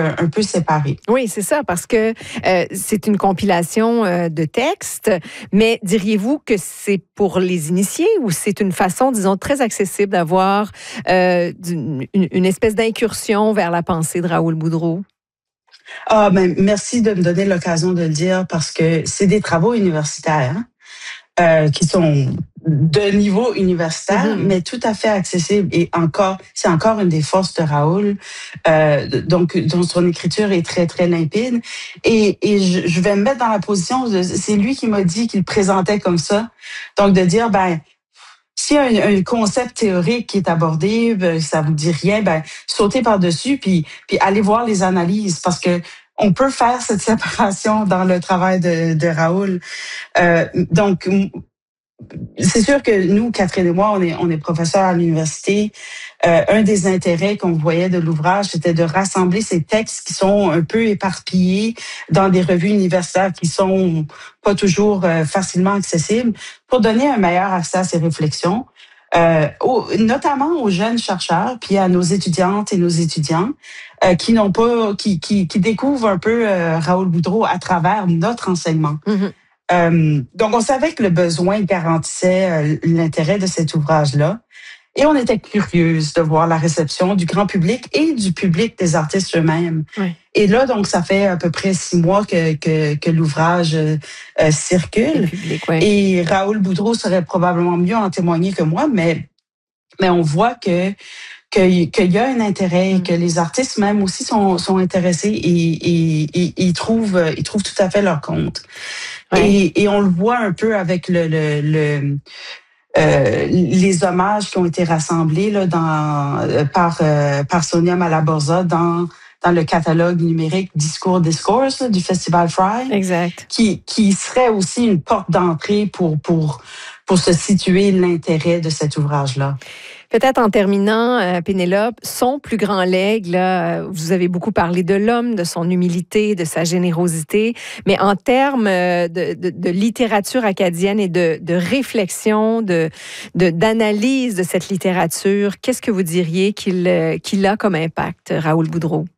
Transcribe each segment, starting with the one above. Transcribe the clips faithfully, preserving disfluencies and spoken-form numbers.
un, un peu séparés. Oui, c'est ça, parce que euh, c'est une compilation euh, de textes, mais diriez-vous que c'est pour les initiés ou c'est une façon, disons, très accessible d'avoir euh, une, une espèce d'incursion vers la pensée de Raoul Boudreau? Ah, ben, merci de me donner l'occasion de le dire parce que c'est des travaux universitaires, hein, euh, qui sont de niveau universitaire, mm-hmm. mais tout à fait accessible. Et encore, c'est encore une des forces de Raoul. Euh, donc, dont son écriture est très, très limpide. Et, et je, je vais me mettre dans la position, de, c'est lui qui m'a dit qu'il présentait comme ça. Donc, de dire, ben, s'il y a un, un concept théorique qui est abordé, ben, ça vous dit rien, ben, sautez par-dessus, puis, puis allez voir les analyses, parce que on peut faire cette séparation dans le travail de, de Raoul. Euh, donc, c'est sûr que nous, Catherine et moi, on est, on est professeurs à l'université. Euh, un des intérêts qu'on voyait de l'ouvrage, c'était de rassembler ces textes qui sont un peu éparpillés dans des revues universitaires qui sont pas toujours euh, facilement accessibles, pour donner un meilleur accès à ces réflexions, euh, au, notamment aux jeunes chercheurs, puis à nos étudiantes et nos étudiants euh, qui n'ont pas, qui, qui, qui découvrent un peu euh, Raoul Boudreau à travers notre enseignement. Mm-hmm. Euh, donc, on savait que le besoin garantissait euh, l'intérêt de cet ouvrage-là. Et on était curieuse de voir la réception du grand public et du public des artistes eux-mêmes. Oui. Et là, donc, ça fait à peu près six mois que, que, que l'ouvrage euh, circule. Public, oui. Et Raoul Boudreau serait probablement mieux en témoigner que moi, mais, mais on voit que qu'il y a un intérêt, mm. que les artistes même aussi sont, sont intéressés et, et, et, et ils, trouvent, ils trouvent tout à fait leur compte. Ouais. Et, et on le voit un peu avec le, le, le euh, les hommages qui ont été rassemblés là, dans, euh, par, euh, par Sonia Malaborza dans, dans le catalogue numérique Discours Discours là, du Festival Fry. Exact. Qui, qui serait aussi une porte d'entrée pour, pour, pour se situer l'intérêt de cet ouvrage-là. Peut-être en terminant, euh, Pénélope, son plus grand legs, là, vous avez beaucoup parlé de l'homme, de son humilité, de sa générosité, mais en termes de, de, de littérature acadienne et de, de réflexion, de, de, d'analyse de cette littérature, qu'est-ce que vous diriez qu'il, qu'il a comme impact, Raoul Boudreau?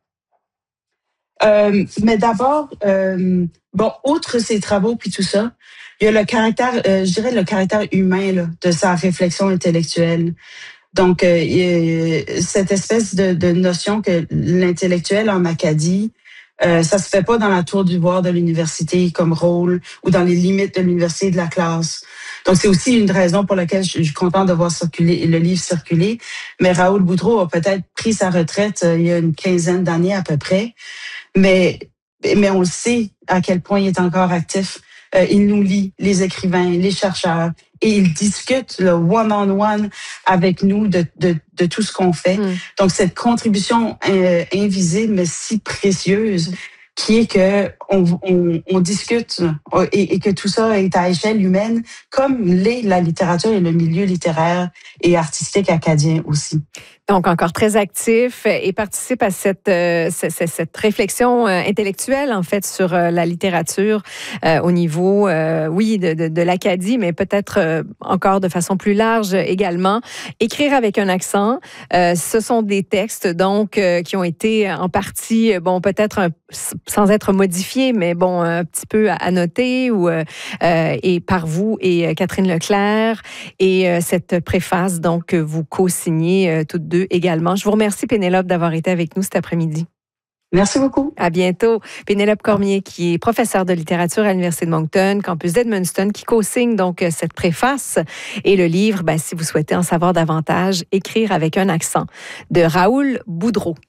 Euh, mais d'abord, euh, bon, outre ses travaux puis tout ça, il y a le caractère, euh, je dirais le caractère humain là, de sa réflexion intellectuelle. Donc, euh, cette espèce de, de notion que l'intellectuel en Acadie, euh, ça se fait pas dans la tour d'ivoire de l'université comme rôle ou dans les limites de l'université et de la classe. Donc, c'est aussi une raison pour laquelle je suis contente de voir circuler, le livre circuler. Mais Raoul Boudreau a peut-être pris sa retraite euh, il y a une quinzaine d'années à peu près. Mais, mais on le sait à quel point il est encore actif. Euh, il nous lit, les écrivains, les chercheurs, et il discute le one-on-one avec nous de, de, de tout ce qu'on fait. Mm. Donc, cette contribution euh, invisible, mais si précieuse, qui est que on, on, on discute et, et que tout ça est à échelle humaine, comme l'est la littérature et le milieu littéraire et artistique acadien aussi. Donc, encore très actif et participe à cette, euh, cette, cette réflexion euh, intellectuelle, en fait, sur euh, la littérature euh, au niveau, euh, oui, de, de, de l'Acadie, mais peut-être euh, encore de façon plus large également. Écrire avec un accent, euh, ce sont des textes, donc, euh, qui ont été en partie, bon, peut-être un, sans être modifiés, mais bon, un petit peu annotés, ou, euh, et par vous et Catherine Leclerc, et euh, cette préface, donc, que vous co-signez euh, toutes deux également. Je vous remercie, Pénélope, d'avoir été avec nous cet après-midi. Merci beaucoup. À bientôt. Pénélope Cormier, qui est professeure de littérature à l'Université de Moncton, campus d'Edmundston, qui co-signe donc cette préface et le livre, ben, si vous souhaitez en savoir davantage, Écrire avec un accent, de Raoul Boudreau.